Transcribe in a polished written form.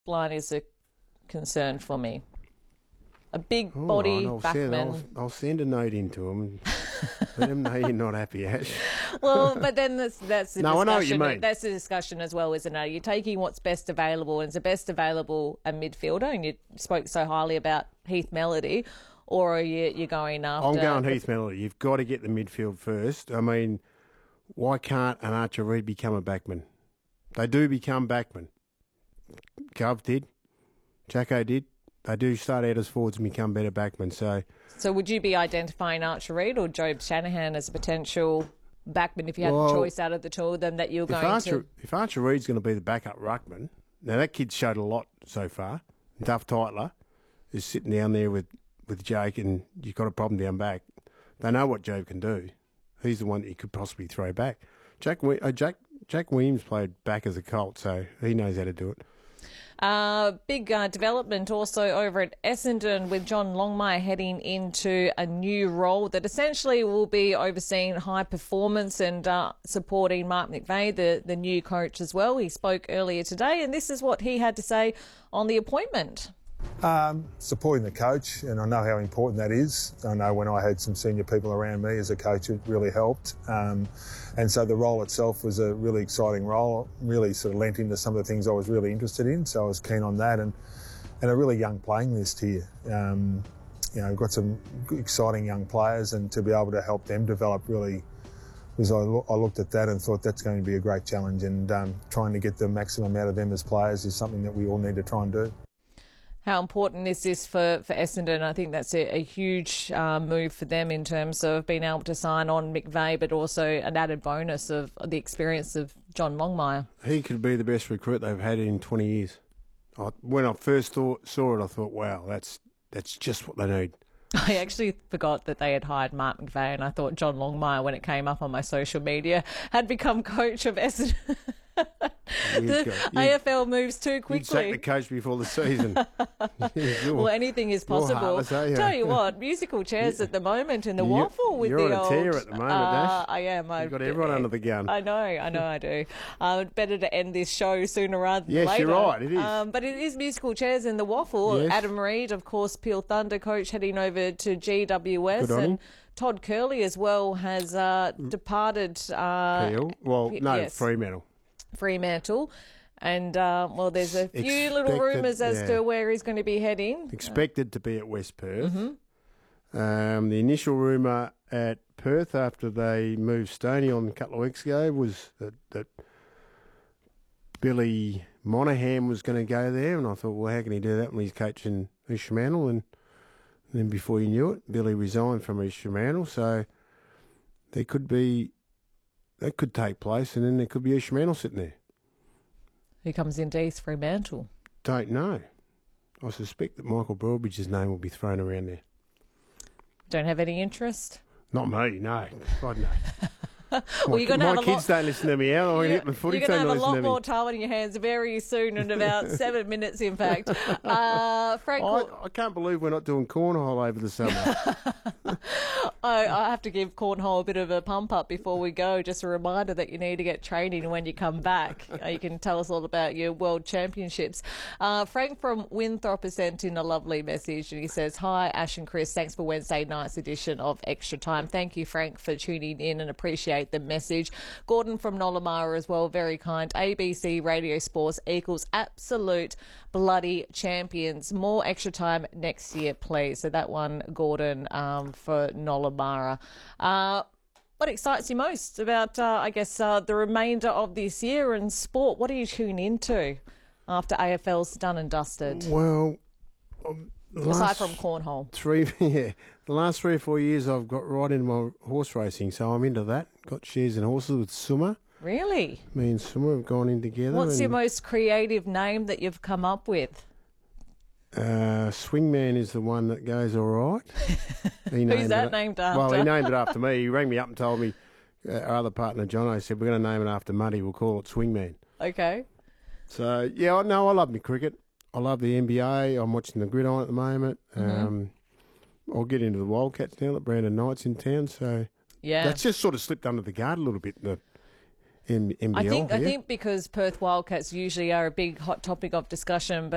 line is a concern for me. A big body backman. I'll send a note into him and let him know you're not happy, Ash. Well, but then that's the discussion. I know what you mean. That's the discussion as well, isn't it? You're taking what's best available, and is the best available a midfielder? And you spoke so highly about Heath Melody, or are you're going after? I'm going Heath Melody. You've got to get the midfield first. I mean, why can't an Archer Reid become a backman? They do become backmen. Gov did. Jacko did. They do start out as forwards and become better backmen. So would you be identifying Archer Reid or Jobe Shanahan as a potential backman if you had a choice out of the two of them that you're going to? If Archer Reid's going to be the backup ruckman, now that kid showed a lot so far. Duff Tytler is sitting down there with Jake, and you've got a problem down back. They know what Jobe can do. He's the one that you could possibly throw back. Jack Williams played back as a Colt, so he knows how to do it. Big development also over at Essendon with John Longmire heading into a new role that essentially will be overseeing high performance and supporting Mark McVeigh, the new coach as well. He spoke earlier today, and this is what he had to say on the appointment. Supporting the coach, and I know how important that is. I know when I had some senior people around me as a coach, it really helped. And so the role itself was a really exciting role, really sort of lent into some of the things I was really interested in, so I was keen on that, and a really young playing list here. We've got some exciting young players, and to be able to help them develop really was, I looked at that and thought that's going to be a great challenge, and trying to get the maximum out of them as players is something that we all need to try and do. How important is this for Essendon? I think that's a huge move for them in terms of being able to sign on McVeigh, but also an added bonus of the experience of John Longmire. He could be the best recruit they've had in 20 years. When I first saw it, I thought, wow, that's just what they need. I actually forgot that they had hired Mark McVeigh, and I thought John Longmire, when it came up on my social media, had become coach of Essendon. AFL moves too quickly. You'd sack the coach before the season. Well, anything is possible. Tell you what, musical chairs at the moment in the waffle with the old... You're on a tear at the moment, Ash. I am. You've got everyone under the gun. I know I do. Better to end this show sooner rather than later. Yes, you're right, it is. But it is musical chairs in the waffle. Yes. Adam Reid, of course, Peel Thunder coach, heading over to GWS. Good on him. Todd Curley as well has departed. Peel? Well, no, yes. Fremantle. And, there's a few little rumours as to where he's going to be heading. Expected to be at West Perth. Mm-hmm. The initial rumour at Perth after they moved Stoney on a couple of weeks ago was that Billy Monahan was going to go there, and I thought, well, how can he do that when he's coaching East Fremantle? And then before you knew it, Billy resigned from East Fremantle, so that could take place, and then there could be East Fremantle sitting there. Who comes into East Fremantle? Don't know. I suspect that Michael Broadbridge's name will be thrown around there. Don't have any interest? Not me, no. God, no. Well, my kids don't listen to me out. You're going to have a lot more time on your hands very soon, in about 7 minutes, in fact. Frank, I can't believe we're not doing cornhole over the summer. I have to give cornhole a bit of a pump up before we go. Just a reminder that you need to get training when you come back. You can tell us all about your World Championships. Frank from Winthrop has sent in a lovely message, and he says, "Hi, Ash and Chris. Thanks for Wednesday night's edition of Extra Time." Thank you, Frank, for tuning in and appreciate the message. Gordon from Nollamara as well, very kind. ABC Radio Sports equals absolute bloody champions. More Extra Time next year, please. So that one, Gordon, for Nollamara. What excites you most about, the remainder of this year in sport? What are you tuning into after AFL's done and dusted? Well, aside from cornhole. The last 3 or 4 years I've got right into my horse racing, so I'm into that. Got shares in horses with Summer. Really? Me and Summer have gone in together. What's your most creative name that you've come up with? Swingman is the one that goes all right. Who's that named after? Well, he named it after me. He rang me up and told me, our other partner, Jono, said, we're going to name it after Muddy. We'll call it Swingman. Okay. So, yeah, I love my cricket. I love the NBA. I'm watching the Gridiron at the moment. Mm-hmm. I'll get into the Wildcats now that Brandon Knight's in town. So that's just sort of slipped under the guard a little bit in the NBL. I think because Perth Wildcats usually are a big hot topic of discussion, but